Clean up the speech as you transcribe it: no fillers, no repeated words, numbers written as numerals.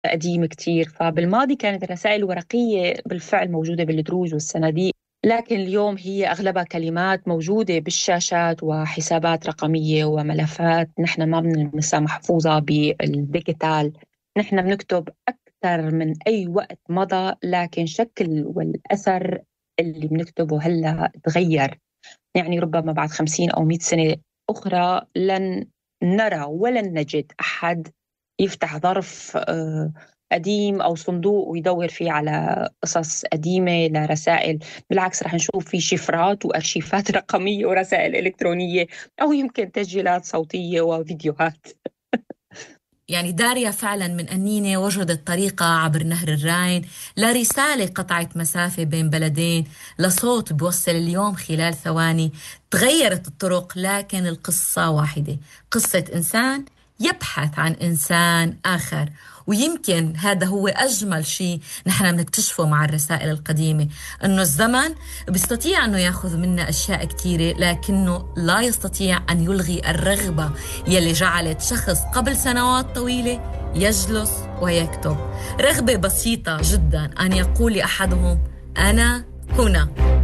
قديم كتير. فبالماضي كانت الرسائل الورقية بالفعل موجودة بالدروج والصناديق، لكن اليوم هي أغلبها كلمات موجودة بالشاشات وحسابات رقمية وملفات نحن ما بنلمسها محفوظة بالديجيتال. نحن بنكتب أكثر من أي وقت مضى، لكن شكل والأثر اللي بنكتبه هلا تغير. يعني ربما بعد 50 أو 100 سنة أخرى لن نرى ولن نجد أحد يفتح ظرف قديم أو صندوق ويدور فيه على قصص قديمة لرسائل. بالعكس رح نشوف فيه شفرات وأرشيفات رقمية ورسائل إلكترونية، أو يمكن تسجيلات صوتية وفيديوهات. يعني داريا فعلا من أنينة وجدت طريقة عبر نهر الراين لرسالة قطعت مسافة بين بلدين، لصوت بوصل اليوم خلال ثواني. تغيرت الطرق لكن القصة واحدة، قصة إنسان يبحث عن إنسان آخر. ويمكن هذا هو أجمل شيء نحن بنكتشفه مع الرسائل القديمة، إنه الزمن بيستطيع أنه يأخذ منا أشياء كثيرة، لكنه لا يستطيع أن يلغي الرغبة يلي جعلت شخص قبل سنوات طويلة يجلس ويكتب. رغبة بسيطة جدا أن يقول لأحدهم: أنا هنا.